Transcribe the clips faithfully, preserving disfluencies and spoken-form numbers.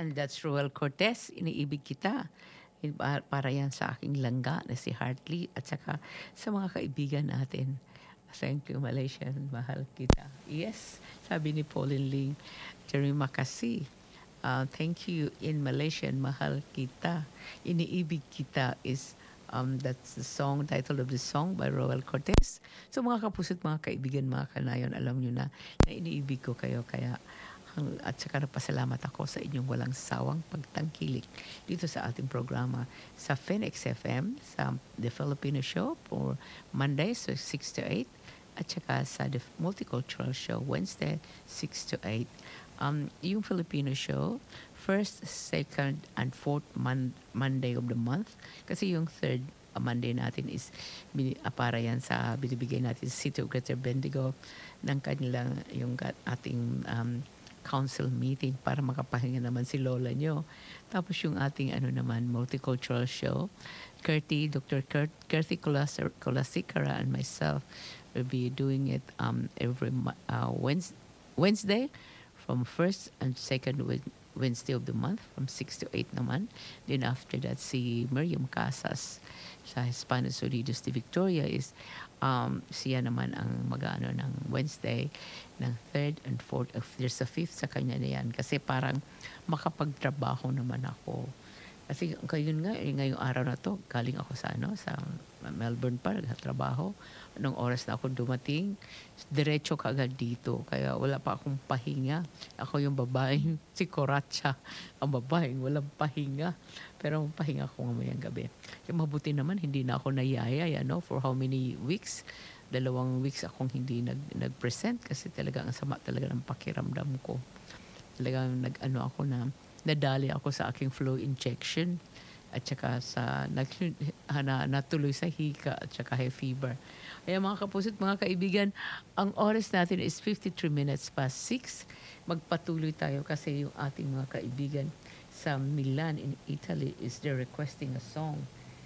and that's Roel Cortez, Iniibig Kita. In- pa- Para yan sa aking langga na si Hartley at saka sa mga kaibigan natin. Thank you, Malaysian. Mahal kita. Yes, sabi ni Pauline Ling. Terima kasih. Uh, thank you in Malaysian. Mahal kita. Iniibig kita is um, that's the song, title of the song by Roel Cortez. So mga kapuso't mga kaibigan, mga kanayon, alam nyo na na iniibig ko kayo. Kaya Ang- at saka nagpasalamat ako sa inyong walang sawang pagtangkilik dito sa ating programa sa Phoenix F M, sa The Filipino Show for Monday, so six to eight, at saka sa The Multicultural Show Wednesday, six to eight. Um, yung Filipino Show, first, second, and fourth mon- Monday of the month. Kasi yung third uh, Monday natin is bini- ah, para yan sa binibigay natin sa City of Greater Bendigo ng kanilang yung gat- ating um, council meeting para makapahinga naman si Lola nyo. Tapos yung ating ano naman, multicultural show, Curti, Doctor Kurt, Curti Colas- Colasikara and myself will be doing it um, every mo- uh, Wednesday, Wednesday from first and second Wed- Wednesday of the month from six to eight naman. Then after that, si Miriam Casas sa Hispanos Unidos de Victoria is um, siya naman ang mag-ano ng Wednesday ng third and fourth. If there's a fifth sa kanya na yan. Kasi parang makapagtrabaho naman ako. Kasi ngayon nga, eh, ngayong araw na to, galing ako sa ano, sa Melbourne pa, nagtatrabaho. Anong oras na ako dumating, diretso kaagad dito. Kaya wala pa akong pahinga. Ako yung babaeng si Coracha. Ang babaeng walang pahinga. Pero pahinga ko ngamayang gabi. Kaya mabuti naman, hindi na ako nayaya, ano, for how many weeks? Dalawang weeks akong hindi nag, nag-present kasi talaga ang sama talaga ng pakiramdam ko. Talagang nag-ano ako na, nadali ako sa aking flu injection at saka sa nag, na, natuloy sa hika at saka high fever. Kaya mga kapuso't mga kaibigan, ang oras natin is fifty-three minutes past six. Magpatuloy tayo kasi yung ating mga kaibigan sa Milan in Italy is they're requesting a song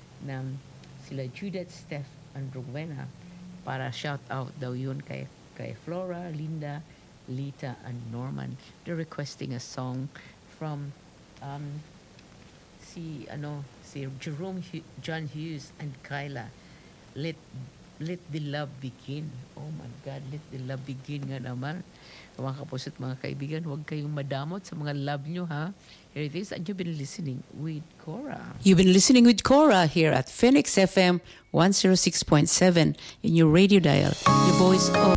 ng sila Judith, Steph, and Rowena para shout out daw yun kay, kay Flora, Linda, Lita, and Norman. They're requesting a song from um, si ano si Jerome Hu- John Hughes and Kyla. Let let the love begin. Oh my God, let the love begin nga naman. Mga kapuso't mga kaibigan, huwag kayong madamot sa mga love nyo, ha? Here it is, and you've been listening with Cora. You've been listening with Cora here at Phoenix F M one oh six point seven in your radio dial. Your voice of